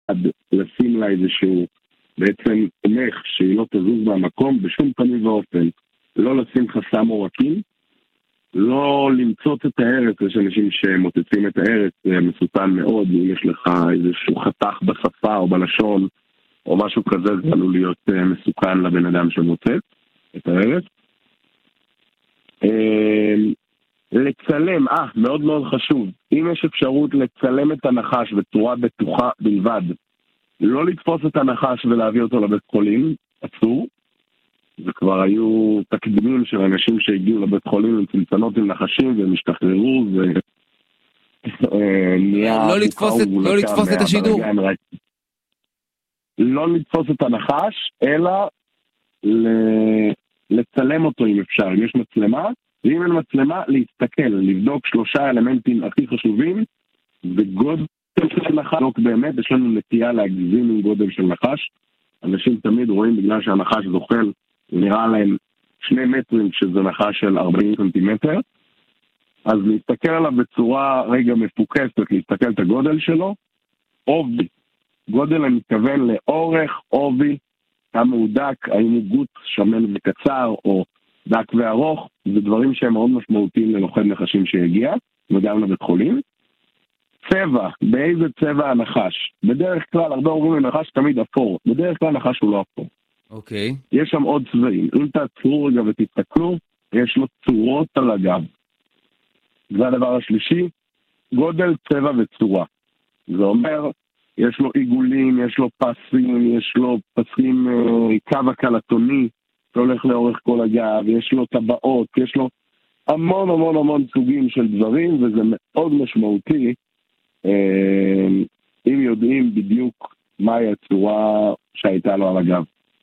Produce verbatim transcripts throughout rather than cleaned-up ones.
לשים לה איזשהו בעצם תומך שהיא לא תזוז במקום, בשום פנים ואופן. לא לשים חסם עורקים, לא למצות את הארץ, יש אנשים שמוצצים את הארץ, זה מסוכן מאוד, אם יש לך איזשהו חתך בשפה או בלשון, או משהו כזה, זה עלול להיות מסוכן לבן אדם שמוצץ את הארץ. לצלם, אה, מאוד מאוד חשוב, אם יש אפשרות לצלם את הנחש בצורה בטוחה בלבד, לא לתפוס את הנחש ולהביא אותו לבית חולים, אסור. וכבר היו תקדימים של אנשים שהגיעו לבית חולים עם צנצנות עם נחשים והם השתחררו ונהיה... לא לתפוס את השידור. לא לתפוס את הנחש, אלא לצלם אותו אם אפשר. אם יש מצלמה, ואם אין מצלמה, להסתכל, לבדוק שלושה אלמנטים הכי חשובים, וגודל של נחש, באמת, יש לנו נטייה להגזים עם גודל של נחש. אנשים תמיד רואים בגלל שהנחש זוחל, נראה להם שני מטרים שזה נחש של ארבעים סנטימטר, אז להסתכל עליו בצורה רגע מפוקסת, להסתכל את הגודל שלו, עובי. גודל אני מתכוון לאורך, עובי, כמה הוא דק, האם הוא גוט, שמן וקצר, או דק וארוך, זה דברים שהם מאוד משמעותיים ללוכד נחשים שהגיע, וגם לבית חולים. צבע, באיזה צבע הנחש? בדרך כלל, הרבה אומרים לנחש תמיד אפור, בדרך כלל נחש הוא לא אפור. אוקיי. יש שם עוד צבעים. אם תעצרו רגע ותתתקלו, יש לו צורות על הגב. זה הדבר השלישי, גודל, צבע וצורה. זה אומר, יש לו עיגולים, יש לו פסים, יש לו פסים, קו הקלטוני, שהולך לאורך כל הגב, יש לו טבעות, יש לו המון המון המון סוגים של דברים, וזה מאוד משמעותי, אם יודעים בדיוק מהי הצורה שהייתה לו על הגב.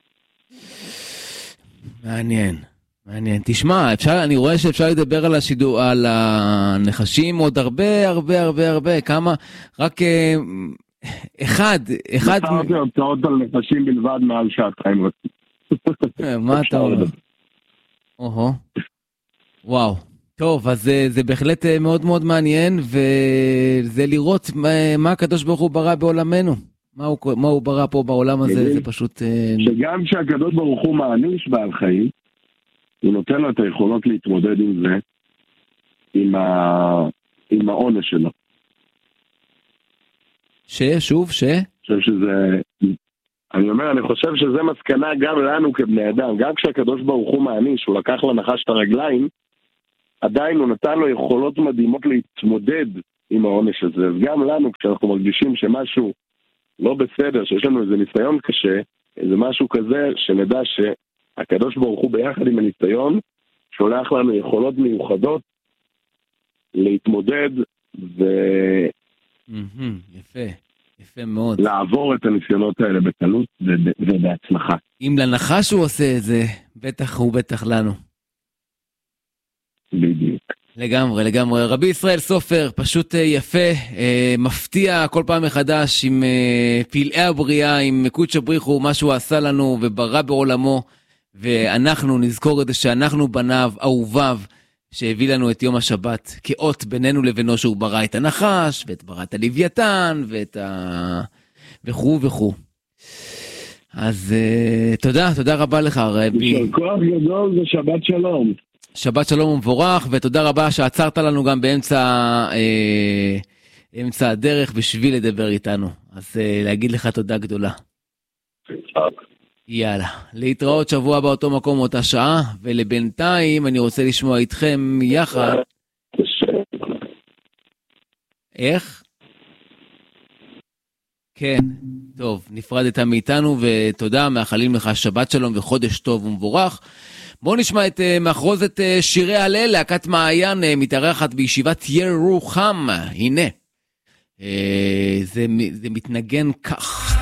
מעניין, מעניין. תשמע, אפשר, אני רואה שאפשר לדבר על השידור, על הנחשים עוד הרבה, הרבה, הרבה, הרבה. כמה, רק אה, אחד, אחד... נתתי הוצאות על נחשים בלבד מעל שעתיים רצים. מה אתה אומר? אוהו. וואו. טוב, אז זה, זה בהחלט מאוד מאוד מעניין, וזה לראות מה, מה הקדוש ברוך הוא ברא בעולמנו. מה הוא, מה הוא ברא פה בעולם הזה, זה פשוט... שגם כשהקדוש ברוך הוא מעניש בעל חיים, הוא נותן לו את היכולות להתמודד עם זה, עם, ה... עם העונש שלו. ש? שוב? ש? אני חושב שזה... אני אומר, אני חושב שזה מסקנה גם לנו כבני אדם. גם כשהקדוש ברוך הוא מעניש, הוא לקח לנחש את הרגליים, עדיין הוא נתן לו יכולות מדהימות להתמודד עם העונש הזה. אז גם לנו, כשאנחנו מרגישים שמשהו לא בסדר, שיש לנו איזה ניסיון קשה, איזה משהו כזה, שנדע שהקדוש ברוך הוא ביחד עם הניסיון, שולח לנו יכולות מיוחדות להתמודד ו... יפה, יפה מאוד. לעבור את הניסיונות האלה בקלות ובהצלחה. אם לנחש הוא עושה את זה, בטח הוא בטח לנו. בדיוק. לגמרי, לגמרי. רבי ישראל סופר, פשוט יפה, מפתיע כל פעם מחדש עם פלאי הבריאה, עם קודש הבריחו, מה שהוא עשה לנו וברא בעולמו, ואנחנו נזכור את זה שאנחנו בניו, אהוביו, שהביא לנו את יום השבת כאות בינינו לבינו, שהוא ברא את הנחש, ואת ברא את הלוויתן, ואת ה... וכו' וכו'. אז תודה, תודה רבה לך רבי. יישר כוח גדול ושבת שלום. שבת שלום ומבורך, ותודה רבה שעצרת לנו גם באמצע אה, אמצע הדרך בשביל לדבר איתנו. אז אה, להגיד לך תודה גדולה. יאללה, להתראות שבוע באותו מקום אותה שעה, ולבינתיים אני רוצה לשמוע איתכם יחד. איך? כן, טוב, נפרדת מאיתנו, ותודה, מאחלים לך שבת שלום וחודש טוב ומבורך. בואו נשמע את uh, מחרוזת uh, שירי הלל, להקת מעיין uh, מתארחת בישיבת ירוחם. הנה, uh, זה, זה מתנגן כך.